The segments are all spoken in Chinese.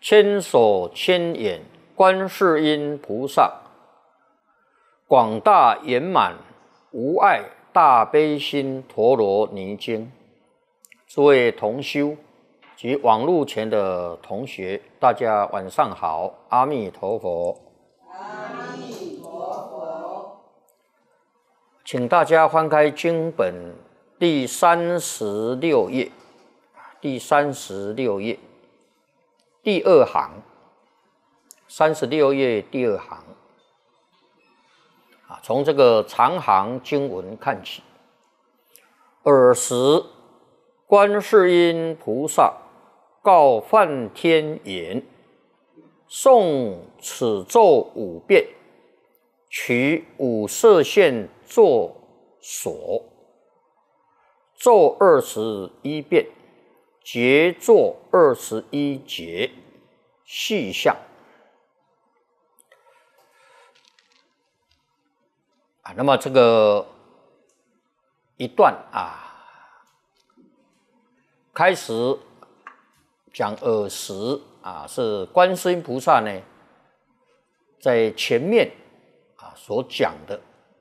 千手千眼观世音菩萨，广大圆满无碍大悲心陀罗尼经。诸位同修及网络前的同学，大家晚上好，阿弥陀佛。 阿弥陀佛。 请大家翻开经本第36页，第36页第二行，36页第二行。从这个长行经文看起。尔时，观世音菩萨告梵天言：诵此咒5遍，取5色线作锁，咒21遍，结作21节，细项。那么这个一段开始讲尔时是观世音菩萨呢，在前面所讲的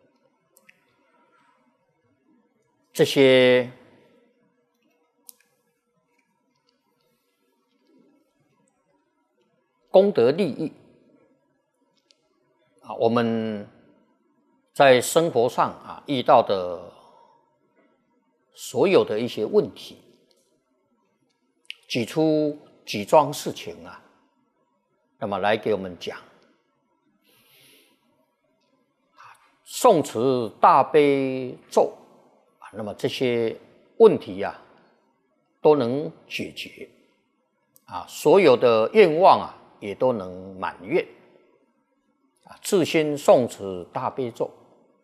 这些功德利益我们在生活上遇到的所有的一些问题，举出几桩事情那么来给我们讲。诵持大悲咒那么这些问题都能解决所有的愿望也都能满愿自心诵持大悲咒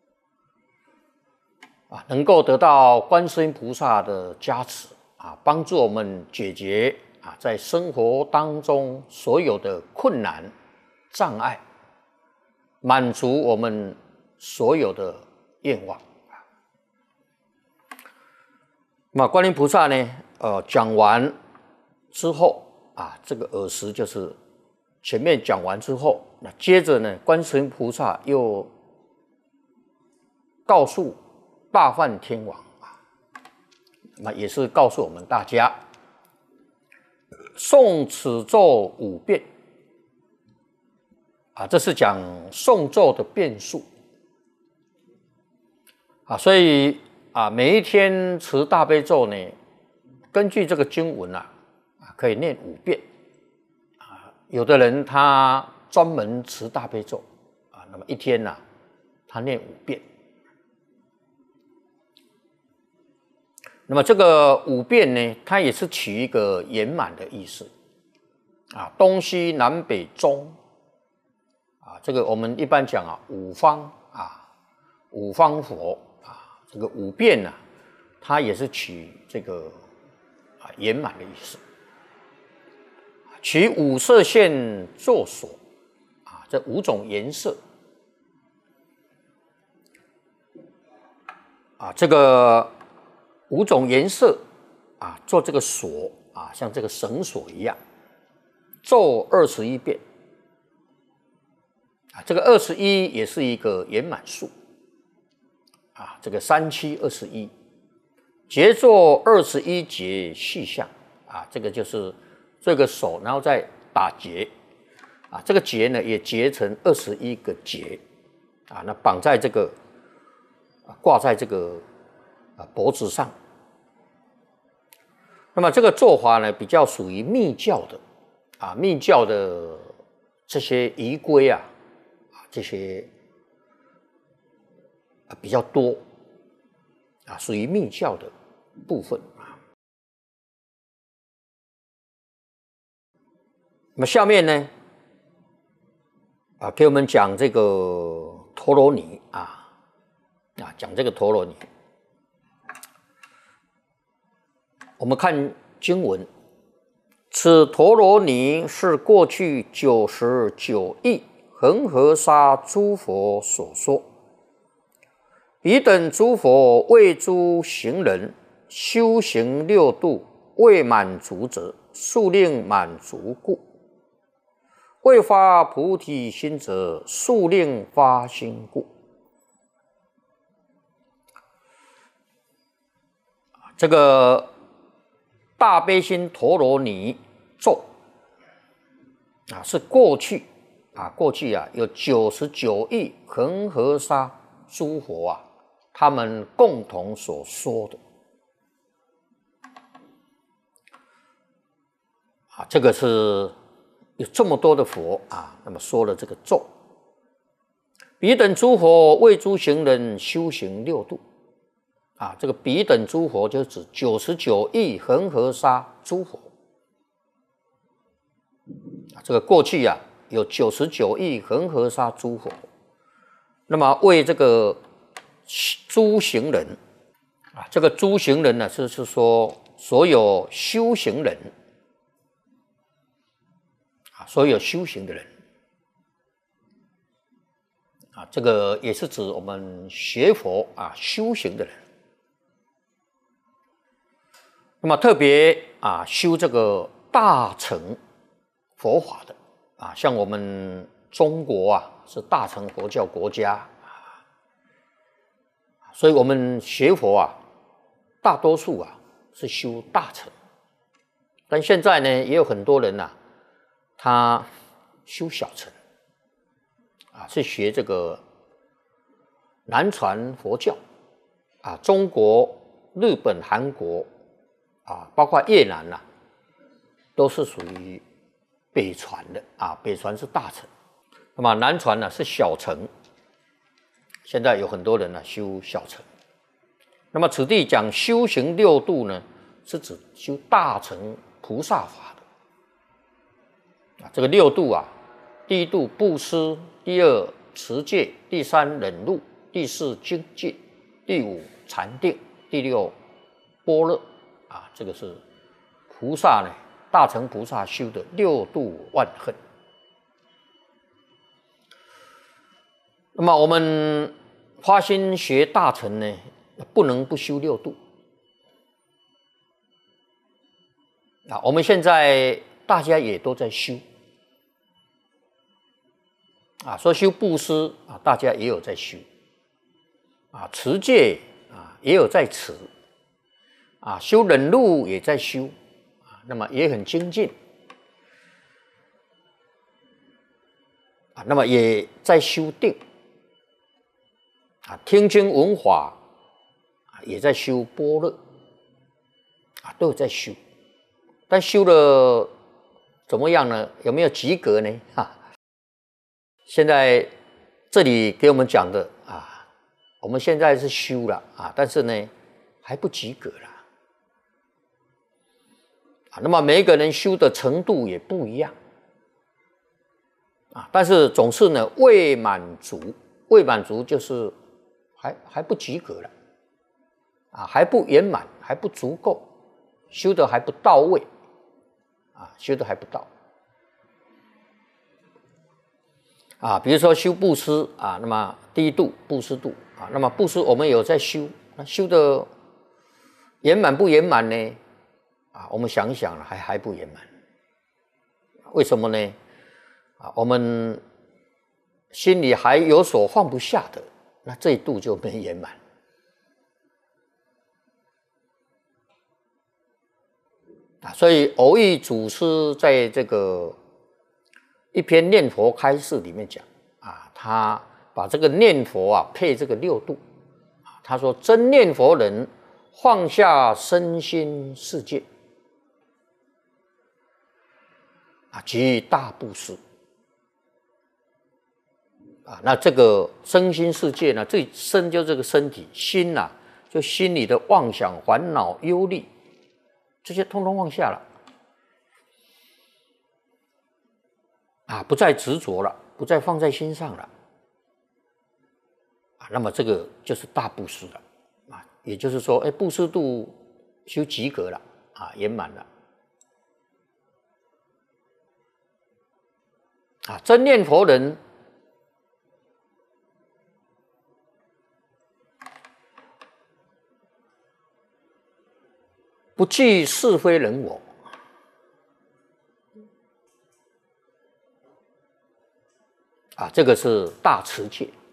能够得到观世音菩萨的加持帮助我们解决在生活当中所有的困难障碍，满足我们所有的愿望。那么观音菩萨呢讲完之后这个尔时就是前面讲完之后，那接着呢观世音菩萨又告诉大梵天王那也是告诉我们大家，诵此咒5遍这是讲诵咒的遍数所以每一天持大悲咒呢，根据这个经文可以念5遍有的人他专门持大悲咒那么一天他念5遍。那么这个5遍呢，它也是取一个圆满的意思东西南北中这个我们一般讲五方五方佛这个5遍它也是取这个圆满的意思。取5色线作锁这5种颜色这个5种颜色做这个锁像这个绳索一样，咒21遍这个21也是一个圆满数这个3721，结作21节细项这个就是这个手然后再打结这个结呢也结成21个结那绑在这个挂在这个脖子上。那么这个做法呢比较属于密教的密教的这些仪规这些比较多属于密教的部分那么下面呢给我们讲这个陀罗尼讲这个陀罗尼。我们看经文，此陀罗尼是过去99亿恒河沙诸佛所说，彼等诸佛为诸行人修行6度未满足者，速令满足故， 未发菩提心者，速令发心故。这个大悲心陀罗尼咒是过去有99亿恒河沙诸佛他们共同所说的这个是有这么多的佛那么说了这个咒，彼等诸佛为诸行人修行六度这个彼等诸佛就指99亿恒河沙诸佛这个过去有99亿恒河沙诸佛，那么为这个诸行人这个诸行人呢，就是说所有修行人所有修行的人这个也是指我们学佛修行的人。那么特别修这个大乘佛法的像我们中国是大乘佛教国家所以我们学佛大多数是修大乘，但现在呢也有很多人他修小乘是学这个南传佛教中国、日本、韩国包括越南都是属于北传的北传是大乘，那么南传是小乘，现在有很多人修小乘。那么此地讲修行六度呢，是指修大乘菩萨法的这个六度第一度布施，第二持戒，第三忍辱，第四精进，第五禅定，第六般若这个是菩萨呢大乘菩萨修的六度万恨。那么我们发心学大乘呢，不能不修六度我们现在大家也都在修说修布施大家也有在修持戒也有在持修忍辱也在修那么也很精进那么也在修定听经闻法也在修般若都有在修，但修了怎么样呢？有没有及格呢？现在这里给我们讲的我们现在是修了但是呢还不及格了那么每一个人修的程度也不一样但是总是呢未满足，未满足就是还不及格了还不圆满，还不足够，修的还不到位修的还不到比如说修布施那么第一度布施度那么布施我们有在修，修的圆满不圆满呢我们想一想还不圆满，为什么呢我们心里还有所放不下的，那这一度就没圆满所以偶益祖师在这个一篇念佛开示里面讲他把这个念佛配这个六度他说真念佛人放下身心世界即大布施那这个身心世界呢，最身就这个身体，心就心里的妄想烦恼忧虑这些通通放下了不再执着了，不再放在心上了那么这个就是大布施了也就是说布施度修及格了圆满了真念佛人不惧是非人我啊，这个是大持戒